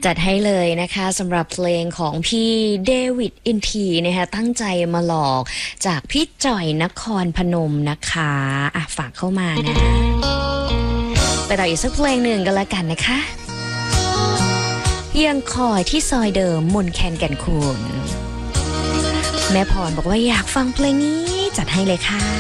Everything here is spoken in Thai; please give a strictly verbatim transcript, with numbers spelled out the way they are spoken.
จัดให้เลยนะคะสำหรับเพลงของพี่เดวิดอินทีนะคะตั้งใจมาหลอกจากพี่จ่อยนครพนมนะคะอ่ะฝากเข้ามานะไปต่ออีกสักเพลงหนึ่งกันละกันนะคะยังคอยที่ซอยเดิมมนแคนแก่นคูนแม่พรบอกว่าอยากฟังเพลงนี้จัดให้เลยค่ะ